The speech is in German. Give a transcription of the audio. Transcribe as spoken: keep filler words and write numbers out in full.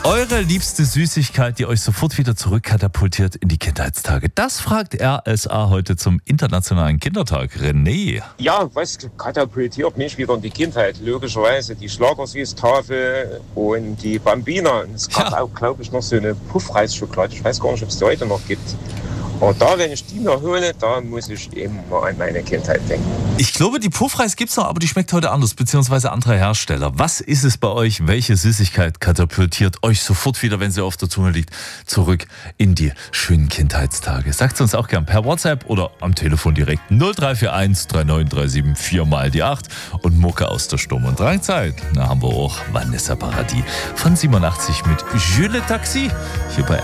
Eure liebste Süßigkeit, die euch sofort wieder zurückkatapultiert in die Kindheitstage. Das fragt R S A heute zum Internationalen Kindertag. René. Ja, was katapultiert mich wieder in die Kindheit? Logischerweise die Schlagersüßtafel und die Bambina. Es gab Ja. auch, glaube ich, noch so eine Puffreisschokolade. Ich weiß gar nicht, ob es die heute noch gibt. Aber da, wenn ich die mir hole, da muss ich immer an meine Kindheit denken. Ich glaube, die Puffreis gibt's noch, aber die schmeckt heute anders, beziehungsweise andere Hersteller. Was ist es bei euch? Welche Süßigkeit katapultiert euch sofort wieder, wenn sie auf der Zunge liegt, zurück in die schönen Kindheitstage? Sagt uns auch gern per WhatsApp oder am Telefon direkt null drei vier eins drei neun drei sieben vier mal die acht und Mucke aus der Sturm- und Drangzeit. Da haben wir auch Vanessa Paradis von siebenundachtzig mit Jules Le Taxi hier bei